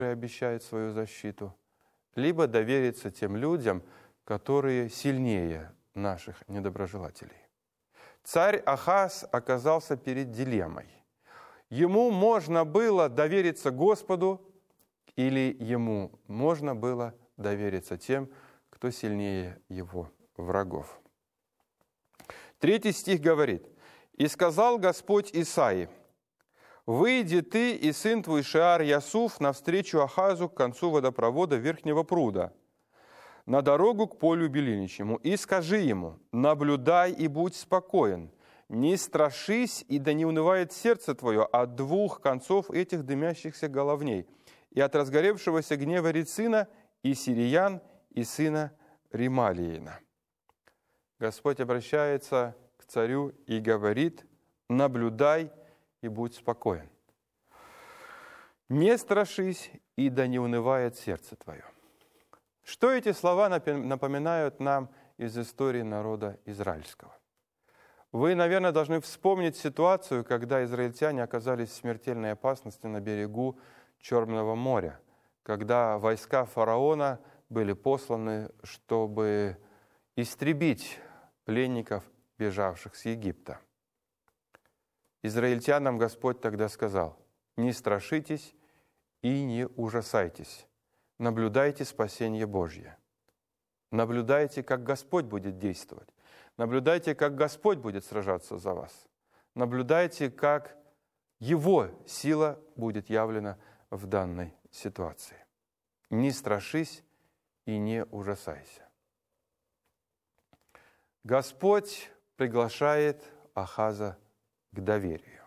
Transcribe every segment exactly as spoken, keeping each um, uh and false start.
обещает свою защиту, либо довериться тем людям, которые сильнее наших недоброжелателей. Царь Ахаз оказался перед дилеммой. Ему можно было довериться Господу, или ему можно было довериться тем, кто сильнее его врагов. Третий стих говорит: «И сказал Господь Исаии: выйди ты и сын твой Шеар Ясуф навстречу Ахазу к концу водопровода Верхнего пруда, на дорогу к полю белиничьему, и скажи ему: наблюдай и будь спокоен, не страшись, и да не унывает сердце твое от двух концов этих дымящихся головней, и от разгоревшегося гнева Рецина, и сириян, и сына Ремалиина». Господь обращается к царю и говорит: наблюдай и будь спокоен. Не страшись, и да не унывает сердце твое. Что эти слова напоминают нам из истории народа израильского? Вы, наверное, должны вспомнить ситуацию, когда израильтяне оказались в смертельной опасности на берегу Черного моря, когда войска фараона были посланы, чтобы истребить пленников, бежавших с Египта. Израильтянам Господь тогда сказал: не страшитесь и не ужасайтесь, наблюдайте спасение Божье. Наблюдайте, как Господь будет действовать. Наблюдайте, как Господь будет сражаться за вас. Наблюдайте, как Его сила будет явлена в данной ситуации. Не страшись и не ужасайся. Господь приглашает Ахаза к доверию.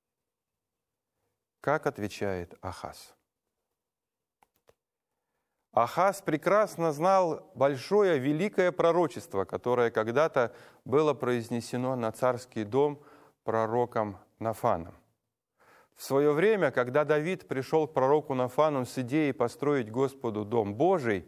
Как отвечает Ахаз? Ахаз прекрасно знал большое, великое пророчество, которое когда-то было произнесено на царский дом пророком Нафаном. В свое время, когда Давид пришел к пророку Нафану с идеей построить Господу дом Божий,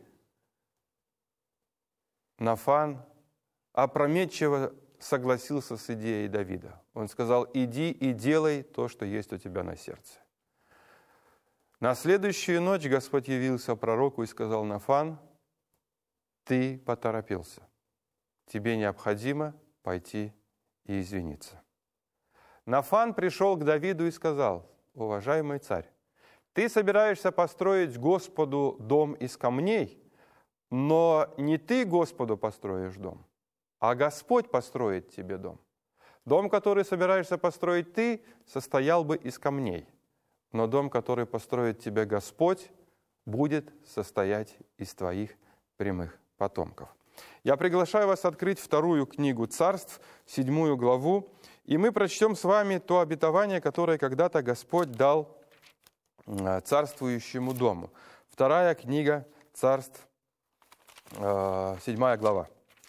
Нафан опрометчиво согласился с идеей Давида. Он сказал: иди и делай то, что есть у тебя на сердце. На следующую ночь Господь явился пророку и сказал: Нафан, ты поторопился. Тебе необходимо пойти и извиниться. Нафан пришел к Давиду и сказал: уважаемый царь, ты собираешься построить Господу дом из камней, но не ты Господу построишь дом, а Господь построит тебе дом. Дом, который собираешься построить ты, состоял бы из камней, но дом, который построит тебе Господь, будет состоять из твоих прямых потомков. Я приглашаю вас открыть вторую книгу Царств, седьмую главу, и мы прочтем с вами то обетование, которое когда-то Господь дал царствующему дому. Вторая книга Царств, седьмая глава.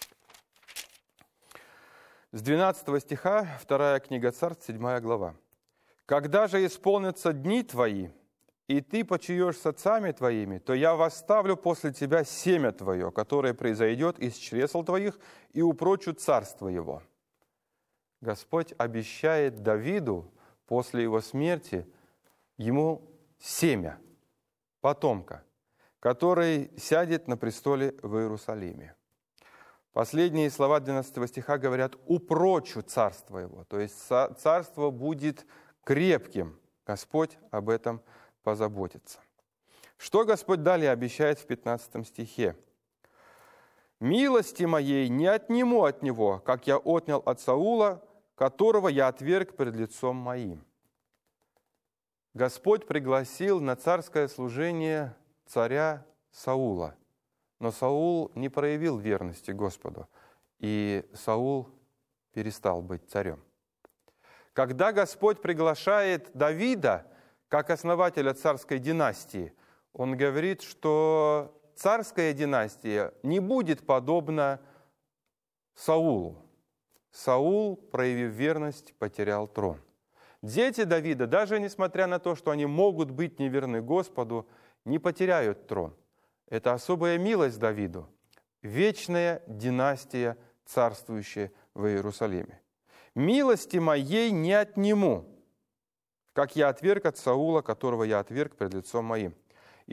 С двенадцатого стиха, вторая книга Царств, седьмая глава. «Когда же исполнятся дни твои, и ты почиешь с отцами твоими, то я восставлю после тебя семя твое, которое произойдет из чресл твоих, и упрочу царство его». Господь обещает Давиду после его смерти ему семя, потомка, который сядет на престоле в Иерусалиме. Последние слова двенадцатого стиха говорят: «упрочу царство его», то есть царство будет крепким. Господь об этом позаботится. Что Господь далее обещает в пятнадцатом стихе? «Милости моей не отниму от него, как я отнял от Саула, которого я отверг пред лицом моим». Господь пригласил на царское служение царя Саула, но Саул не проявил верности Господу, и Саул перестал быть царем. Когда Господь приглашает Давида как основателя царской династии, Он говорит, что царская династия не будет подобна Саулу. Саул, проявив верность, потерял трон. Дети Давида, даже несмотря на то, что они могут быть неверны Господу, не потеряют трон. Это особая милость Давиду, вечная династия, царствующая в Иерусалиме. «Милости моей не отниму, как я отверг от Саула, которого я отверг пред лицом моим».